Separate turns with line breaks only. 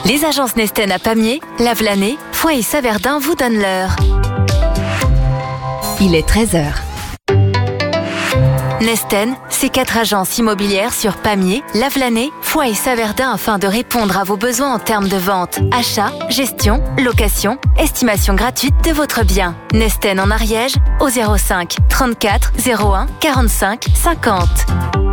Les agences Nesten à Pamiers, Lavelanet, Foix et Saverdun vous donnent l'heure. Il est 13h. Nesten, c'est 4 agences immobilières sur Pamiers, Lavelanet, Foix et Saverdun afin de répondre à vos besoins en termes de vente, achat, gestion, location, estimation gratuite de votre bien. Nesten en Ariège au 05 34 01 45 50.